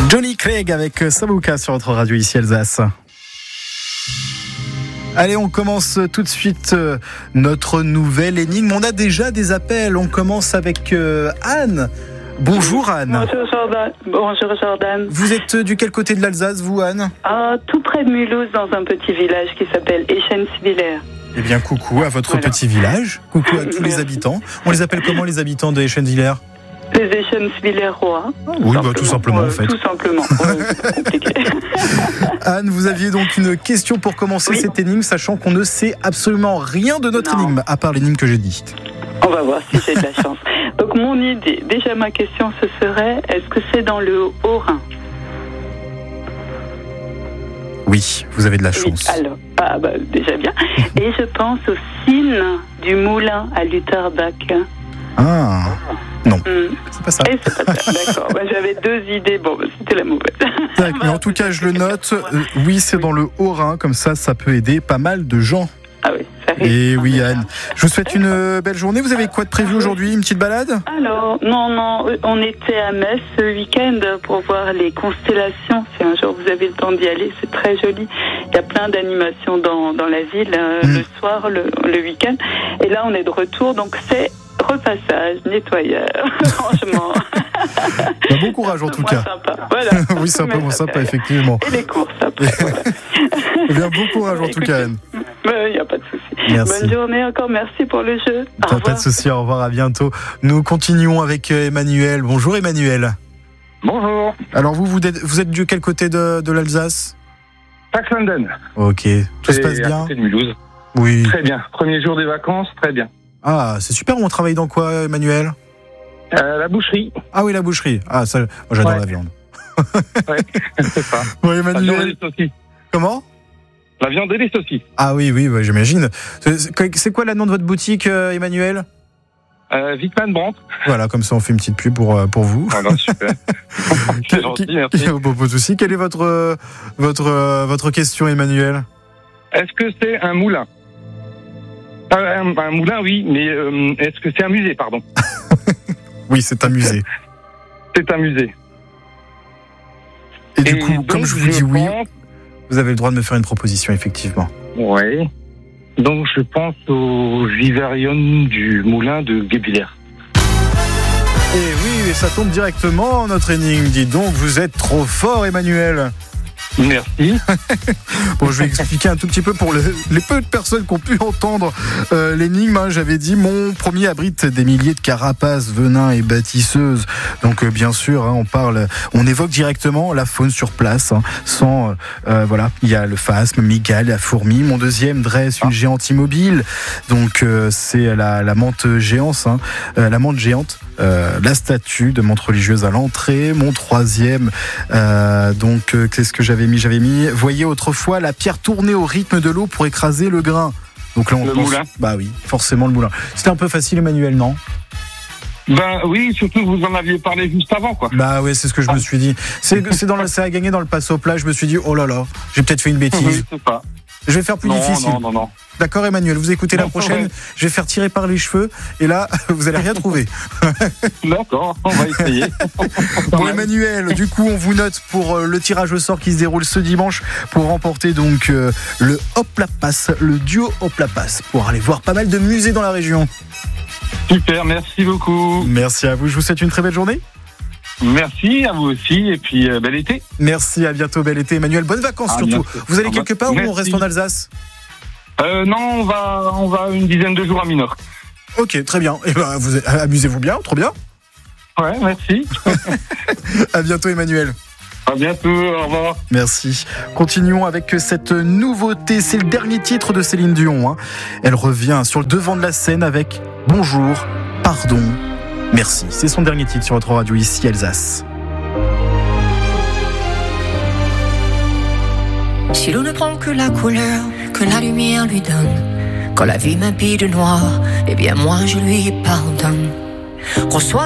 Johnny Clegg avec Sambuca sur votre radio ici Alsace. Allez, on commence tout de suite notre nouvelle énigme. On a déjà des appels. On commence avec Anne. Bonjour Anne. Bonjour Jordan. Vous êtes du quel côté de l'Alsace, vous Anne ? Tout près de Mulhouse, dans un petit village qui s'appelle Eschentzwiller. Eh bien, coucou à votre petit village. Coucou à tous les habitants. On les appelle comment les habitants de Eschentzwiller ? Les Eschentzwillerois. Oui, tout simplement en fait. Tout simplement. C'est compliqué. Anne, vous aviez donc une question pour commencer cette énigme, sachant qu'on ne sait absolument rien de notre énigme, à part l'énigme que j'ai dit. On va voir si j'ai de la chance. Donc mon idée, déjà ma question ce serait, est-ce que c'est dans le Haut-Rhin ? Oui, vous avez de la chance. Oui, alors, déjà bien. Et je pense au signe du moulin à Lutterbach. Ah, non, c'est pas ça. Et c'est pas ça, d'accord. J'avais deux idées, c'était la mauvaise. D'accord, mais en tout cas, je le note. Oui, c'est dans le Haut-Rhin, comme ça peut aider pas mal de gens. Ah oui, ça arrive. Et oui, Anne. Je vous souhaite une belle journée. Vous avez quoi de prévu aujourd'hui ? Une petite balade ? Alors, non, on était à Metz ce week-end pour voir les constellations. Si un jour vous avez le temps d'y aller, c'est très joli. Il y a plein d'animations dans la ville, le soir, le week-end. Et là, on est de retour, donc c'est repassage, nettoyeur, franchement. Bon courage en tout cas. Sympa. Voilà. Oui, c'est un peu moins sympa, effectivement. Et les courses après, voilà. Eh bien, bon courage en tout cas, Anne. Il n'y a pas de souci. Merci. Bonne journée encore, merci pour le jeu. Pas de souci, au revoir, à bientôt. Nous continuons avec Emmanuel. Bonjour Emmanuel. Bonjour. Alors vous êtes de quel côté de l'Alsace ? Saxe-London. Ok, tout se passe bien ? À côté de Mulhouse. Oui. Très bien. Premier jour des vacances, très bien. Ah, c'est super, on travaille dans quoi Emmanuel ? La boucherie. Ah oui, la boucherie. Ah, ça, moi j'adore la viande. Ouais, c'est ça. Bon, La viande Emmanuel. et les saucisses. Comment ? La viande et les saucisses. Ah oui, j'imagine. C'est quoi le nom de votre boutique, Emmanuel ? Wittmann Brandt. Voilà, comme ça on fait une petite pub pour vous. Voilà, super. C'est gentil, merci. Pas de souci. Quelle est votre question, Emmanuel ? Est-ce que c'est un moulin ? Un moulin, oui, mais est-ce que c'est un musée, pardon ? Oui, c'est un musée. C'est un musée. Et du coup, donc, comme je vous dis oui, vous avez le droit de me faire une proposition, effectivement. Oui. Donc, je pense au vivarium du moulin de Guebwiller. Et oui, ça tombe directement, notre énigme. Dis donc, vous êtes trop fort, Emmanuel. Merci. Bon, je vais expliquer un tout petit peu pour les peu de personnes qui ont pu entendre l'énigme. J'avais dit, mon premier abrite des milliers de carapaces, venins et bâtisseuses. Donc, bien sûr, on évoque directement la faune sur place. Voilà, il y a le phasme, Mygale, la fourmi. Mon deuxième dresse une géante immobile. Donc, c'est la menthe géante. La menthe géante. La statue de menthe religieuse à l'entrée. Mon troisième, qu'est-ce que j'avais mis, voyez autrefois la pierre tourner au rythme de l'eau pour écraser le grain. Donc là, on pense, moulin. Bah oui, forcément le moulin. C'était un peu facile, Emmanuel, non ? Ben oui, surtout que vous en aviez parlé juste avant, quoi. Bah ouais, c'est ce que je me suis dit. Ça a gagné dans le passe au plat. Je me suis dit, oh là là, j'ai peut-être fait une bêtise. Oui, c'est ça. Je vais faire plus difficile. Non. D'accord, Emmanuel, vous écoutez la prochaine. Ouais. Je vais faire tirer par les cheveux. Et là, vous allez rien trouver. D'accord, on va essayer. Bon, Emmanuel, du coup, on vous note pour le tirage au sort qui se déroule ce dimanche pour remporter donc le Hop la Passe, le duo Hop la Passe, pour aller voir pas mal de musées dans la région. Super, merci beaucoup. Merci à vous. Je vous souhaite une très belle journée. Merci à vous aussi, et puis bel été. Merci, à bientôt, bel été. Emmanuel, bonnes vacances surtout. Bientôt. Vous allez quelque part ou on reste en Alsace ? Non, on va une dizaine de jours à Minorque. Ok, très bien. Et amusez-vous bien, trop bien. Ouais, merci. À bientôt, Emmanuel. À bientôt, au revoir. Merci. Continuons avec cette nouveauté. C'est le dernier titre de Céline Dion. Elle revient sur le devant de la scène avec Bonjour, pardon, merci. C'est son dernier titre sur votre radio ici, Alsace. Si l'on ne prend que la couleur que la lumière lui donne, quand la vie m'habille de noir, eh bien moi je lui pardonne. Reçois